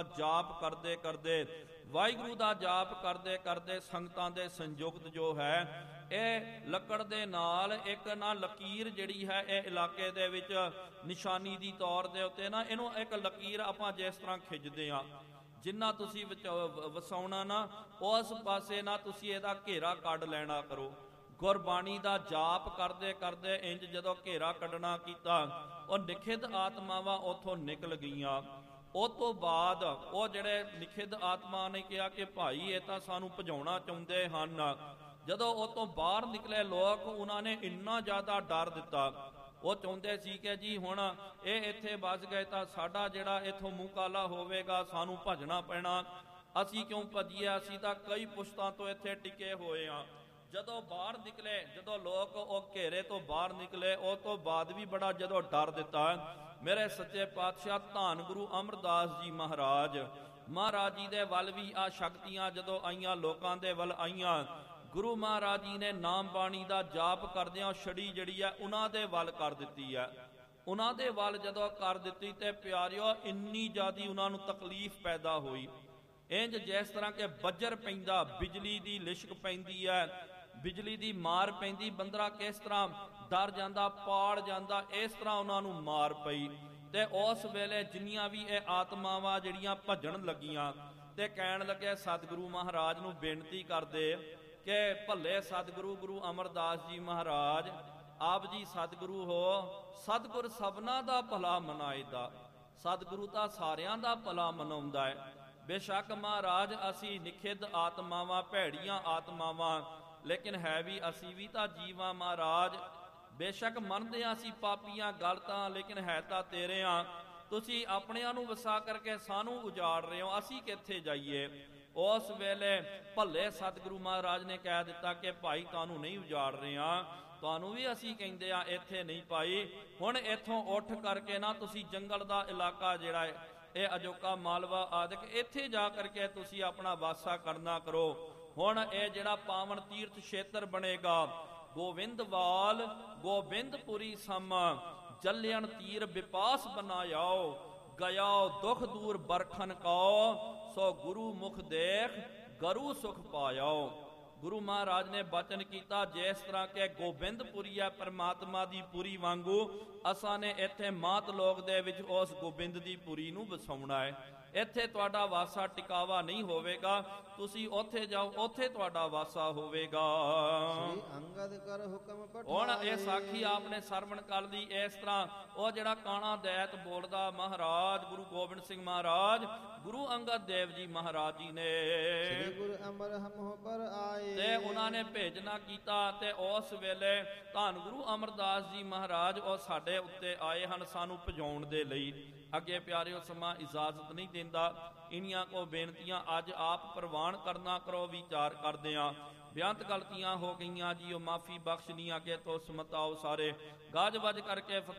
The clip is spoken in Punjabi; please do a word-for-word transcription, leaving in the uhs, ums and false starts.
ਜਾਪ ਕਰਦੇ ਕਰਦੇ, ਵਾਹਿਗੁਰੂ ਦਾ ਜਾਪ ਕਰਦੇ ਕਰਦੇ ਸੰਗਤਾਂ ਦੇ ਸੰਯੁਕਤ ਜੋ ਹੈ ਇਹ ਲੱਕੜ ਦੇ ਨਾਲ ਇੱਕ ਨਾ ਲਕੀਰ ਜਿਹੜੀ ਹੈ ਇਹ ਇਲਾਕੇ ਦੇ ਵਿੱਚ ਨਿਸ਼ਾਨੀ ਦੀ ਤੌਰ ਦੇ ਉੱਤੇ ਨਾ ਇਹਨੂੰ ਇੱਕ ਲਕੀਰ ਆਪਾਂ ਜਿਸ ਤਰ੍ਹਾਂ ਖਿੱਚਦੇ ਆ, ਜਿੰਨਾ ਤੁਸੀਂ ਵਸਾਉਣਾ ਨਾ ਉਸ ਪਾਸੇ ਨਾ ਤੁਸੀਂ ਇਹਦਾ ਘੇਰਾ ਕੱਢ ਲੈਣਾ ਕਰੋ। ਗੁਰਬਾਣੀ ਦਾ ਜਾਪ ਕਰਦੇ ਕਰਦੇ ਇੰਜ ਜਦੋਂ ਘੇਰਾ ਕੱਢਣਾ ਕੀਤਾ, ਉਹ ਨਿਖਿਧ ਆਤਮਾਵਾਂ ਉੱਥੋਂ ਨਿਕਲ ਗਈਆਂ। ਉਹ ਤੋਂ ਬਾਅਦ ਉਹ ਜਿਹੜੇ ਨਿਖਿਧ ਆਤਮਾ ਨੇ ਕਿਹਾ ਕਿ ਭਾਈ ਇਹ ਤਾਂ ਸਾਨੂੰ ਭਜਾਉਣਾ ਚਾਹੁੰਦੇ ਹਨ। ਜਦੋਂ ਉਹ ਤੋਂ ਬਾਹਰ ਨਿਕਲੇ ਲੋਕ, ਉਹਨਾਂ ਨੇ ਇੰਨਾ ਜ਼ਿਆਦਾ ਡਰ ਦਿੱਤਾ। ਉਹ ਚਾਹੁੰਦੇ ਸੀ ਕਿ ਜੀ ਹੁਣ ਇਹ ਇੱਥੇ ਵੱਸ ਗਏ ਤਾਂ ਸਾਡਾ ਜਿਹੜਾ ਇੱਥੋਂ ਮੂੰਹ ਕਾਲਾ ਹੋਵੇਗਾ, ਸਾਨੂੰ ਭੱਜਣਾ ਪੈਣਾ। ਅਸੀਂ ਕਿਉਂ ਭੱਜੀਏ, ਅਸੀਂ ਤਾਂ ਕਈ ਪੁਸ਼ਤਾਂ ਤੋਂ ਇੱਥੇ ਟਿਕੇ ਹੋਏ ਹਾਂ। ਜਦੋਂ ਬਾਹਰ ਨਿਕਲੇ, ਜਦੋਂ ਲੋਕ ਉਹ ਘੇਰੇ ਤੋਂ ਬਾਹਰ ਨਿਕਲੇ, ਉਹ ਤੋਂ ਬਾਅਦ ਵੀ ਬੜਾ ਜਦੋਂ ਡਰ ਦਿੱਤਾ। ਮੇਰੇ ਸੱਚੇ ਪਾਤਸ਼ਾਹ ਧੰਨ ਗੁਰੂ ਅਮਰਦਾਸ ਜੀ ਮਹਾਰਾਜ ਮਹਾਰਾਜ ਜੀ ਦੇ ਵੱਲ ਵੀ ਆ ਸ਼ਕਤੀਆਂ ਜਦੋਂ ਆਈਆਂ, ਲੋਕਾਂ ਦੇ ਵੱਲ ਆਈਆਂ, ਗੁਰੂ ਮਹਾਰਾਜ ਜੀ ਨੇ ਨਾਮ ਬਾਣੀ ਦਾ ਜਾਪ ਕਰਦਿਆਂ ਛੜੀ ਜਿਹੜੀ ਹੈ ਉਹਨਾਂ ਦੇ ਵੱਲ ਕਰ ਦਿੱਤੀ ਹੈ। ਉਹਨਾਂ ਦੇ ਵੱਲ ਜਦੋਂ ਕਰ ਦਿੱਤੀ ਤੇ ਪਿਆਰਿਓ ਇੰਨੀ ਜ਼ਿਆਦੀ ਉਹਨਾਂ ਨੂੰ ਤਕਲੀਫ ਪੈਦਾ ਹੋਈ। ਇੰਜ ਜਿਸ ਤਰ੍ਹਾਂ ਕਿ ਬੱਜਰ ਪੈਂਦਾ, ਬਿਜਲੀ ਦੀ ਲਿਸ਼ਕ ਪੈਂਦੀ ਹੈ, ਬਿਜਲੀ ਦੀ ਮਾਰ ਪੈਂਦੀ, ਬੰਦਰਾ ਕਿਸ ਤਰ੍ਹਾਂ ਡਰ ਜਾਂਦਾ, ਪਾੜ ਜਾਂਦਾ, ਇਸ ਤਰ੍ਹਾਂ ਉਹਨਾਂ ਨੂੰ ਮਾਰ ਪਈ। ਤੇ ਉਸ ਵੇਲੇ ਜਿੰਨੀਆਂ ਵੀ ਇਹ ਆਤਮਾਵਾਂ ਜਿਹੜੀਆਂ ਭੱਜਣ ਲੱਗੀਆਂ ਤੇ ਕਹਿਣ ਲੱਗੇ ਸਤਿਗੁਰੂ ਮਹਾਰਾਜ ਨੂੰ ਬੇਨਤੀ ਕਰਦੇ ਕਿ ਭੱਲੇ ਸਤਿਗੁਰੂ ਗੁਰੂ ਅਮਰਦਾਸ ਜੀ ਮਹਾਰਾਜ, ਆਪ ਜੀ ਸਤਿਗੁਰੂ ਹੋ, ਸਤਿਗੁਰ ਸਭਨਾ ਦਾ ਭਲਾ ਮਨਾਏਦਾ, ਸਤਿਗੁਰੂ ਤਾਂ ਸਾਰਿਆਂ ਦਾ ਭਲਾ ਮਨਾਉਂਦਾ ਹੈ। ਬੇਸ਼ੱਕ ਮਹਾਰਾਜ ਅਸੀਂ ਨਿਖਿਧ ਆਤਮਾਵਾਂ, ਭੈੜੀਆਂ ਆਤਮਾਵਾਂ, ਲੇਕਿਨ ਹੈ ਵੀ ਅਸੀਂ ਵੀ ਤਾਂ ਜੀਵਾਂ ਮਹਾਰਾਜ। ਬੇਸ਼ੱਕ ਮੰਨਦੇ ਹਾਂ ਅਸੀਂ ਪਾਪੀਆਂ ਗਲਤਾਂ, ਲੇਕਿਨ ਹੈ ਤਾਂ ਤੇਰੇ ਆ। ਤੁਸੀਂ ਆਪਣਿਆਂ ਨੂੰ ਵਸਾ ਕਰਕੇ ਸਾਨੂੰ ਉਜਾੜ ਰਹੇ ਹੋ, ਅਸੀਂ ਕਿੱਥੇ ਜਾਈਏ। ਉਸ ਵੇਲੇ ਭੱਲੇ ਸਤਿਗੁਰੂ ਮਹਾਰਾਜ ਨੇ ਕਹਿ ਦਿੱਤਾ ਕਿ ਭਾਈ ਤੁਹਾਨੂੰ ਨਹੀਂ ਉਜਾੜ ਰਹੇ ਹਾਂ, ਤੁਹਾਨੂੰ ਵੀ ਅਸੀਂ ਕਹਿੰਦੇ ਆ ਇੱਥੇ ਨਹੀਂ ਪਾਈ। ਹੁਣ ਇੱਥੋਂ ਉੱਠ ਕਰਕੇ ਨਾ ਤੁਸੀਂ ਜੰਗਲ ਦਾ ਇਲਾਕਾ ਜਿਹੜਾ ਹੈ ਇਹ ਅਜੋਕਾ ਮਾਲਵਾ ਆਦਿਕ, ਇੱਥੇ ਜਾ ਕਰਕੇ ਤੁਸੀਂ ਆਪਣਾ ਵਾਸਾ ਕਰਨਾ ਕਰੋ। ਹੁਣ ਇਹ ਜਿਹੜਾ ਪਾਵਨ ਤੀਰਥ ਖੇਤਰ ਬਣੇਗਾ, ਗੋਵਿੰਦਵਾਲ ਗੋਬਿੰਦਪੁਰੀ ਸਮ, ਜਲਿਆਣ ਤੀਰ ਵਿਪਾਸ ਬਨਾਇਓ, ਗਿਆ ਦੁਖ ਦੂਰ ਬਰਖਨ ਕਉ, ਸੋ ਗੁਰੂ ਮੁਖ ਦੇਖ ਗਰੂ ਸੁਖ ਪਾਇਓ। ਗੁਰੂ ਮਹਾਰਾਜ ਨੇ ਬਚਨ ਕੀਤਾ, ਜਿਸ ਤਰ੍ਹਾਂ ਕਿ ਗੋਬਿੰਦਪੁਰੀ ਹੈ ਪਰਮਾਤਮਾ ਦੀ ਪੁਰੀ ਵਾਂਗੂ, ਅਸਾਂ ਨੇ ਇੱਥੇ ਮਾਤ ਲੋਕ ਦੇ ਵਿੱਚ ਉਸ ਗੋਬਿੰਦ ਦੀ ਪੁਰੀ ਨੂੰ ਵਸਾਉਣਾ ਹੈ। ਇੱਥੇ ਤੁਹਾਡਾ ਵਾਸਾ ਟਿਕਾਵਾ ਨਹੀਂ ਹੋਵੇਗਾ, ਤੁਸੀਂ ਉੱਥੇ ਜਾਓ, ਉੱਥੇ ਤੁਹਾਡਾ ਵਾਸਾ ਹੋਵੇਗਾ। ਸ੍ਰੀ ਅੰਗਦ ਕਰ ਹੁਕਮ ਪਠਾਏ। ਹੁਣ ਇਹ ਸਾਖੀ ਆਪਨੇ ਸਰਵਣ ਕਰ ਲਈ। ਇਸ ਤਰ੍ਹਾਂ ਉਹ ਜਿਹੜਾ ਕਾਣਾ ਦੈਤ ਬੋਲਦਾ ਮਹਾਰਾਜ ਗੁਰੂ ਗੋਬਿੰਦ ਸਿੰਘ ਮਹਾਰਾਜ, ਗੁਰੂ ਅੰਗਦ ਦੇਵ ਜੀ ਮਹਾਰਾਜ ਜੀ ਨੇ ਸ੍ਰੀ ਗੁਰੂ ਅਮਰ ਹਮਹੁ ਪਰ ਆਏ, ਤੇ ਉਹਨਾਂ ਨੇ ਭੇਜਣਾ ਕੀਤਾ। ਤੇ ਉਸ ਵੇਲੇ ਧੰਨ ਗੁਰੂ ਅਮਰਦਾਸ ਜੀ ਮਹਾਰਾਜ ਉਹ ਸਾਡੇ ਉੱਤੇ ਆਏ ਹਨ ਸਾਨੂੰ ਭਜਾਉਣ ਦੇ ਲਈ। ਅੱਗੇ ਪਿਆਰਿਓ ਸਮਾਂ ਇਜਾਜ਼ਤ ਨਹੀਂ ਦਿੰਦਾ, ਇਨੀਆਂ ਕੋ ਬੇਨਤੀਆਂ ਅੱਜ ਆਪ ਪ੍ਰਵਾਨ ਕਰਨਾ ਕਰੋ। ਵਿਚਾਰ ਕਰਦੇ ਆ, ਬੇਅੰਤ ਗਲਤੀਆਂ ਹੋ ਗਈਆਂ ਜੀ, ਉਹ ਮਾਫੀ ਬਖਸ਼ਨੀਆਂ, ਅੱਗੇ ਤੋਂ ਸਮਤਾਓ ਸਾਰੇ। ਗਾਜ ਵੱਜ ਕਰਕੇ